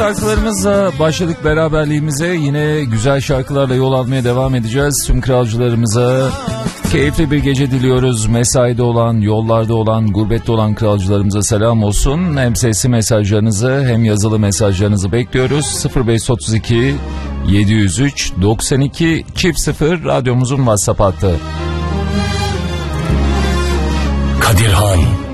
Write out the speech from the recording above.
Şarkılarımızla başladık beraberliğimize. Yine güzel şarkılarla yol almaya devam edeceğiz. Tüm kralcılarımıza keyifli bir gece diliyoruz. Mesaide olan, yollarda olan, gurbette olan kralcılarımıza selam olsun. Hem sesli mesajlarınızı hem yazılı mesajlarınızı bekliyoruz. 0532 703 92 0 radyomuzun WhatsApp hattı. Kadirhan